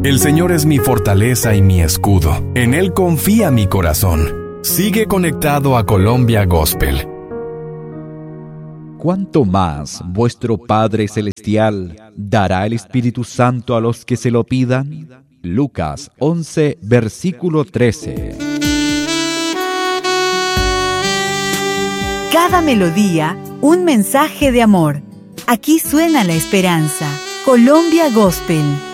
El Señor es mi fortaleza y mi escudo. En Él confía mi corazón. Sigue conectado a Colombia Gospel. ¿Cuánto más vuestro Padre Celestial dará el Espíritu Santo a los que se lo pidan? Lucas 11, versículo 13. Cada melodía, un mensaje de amor. Aquí suena la esperanza. Colombia Gospel.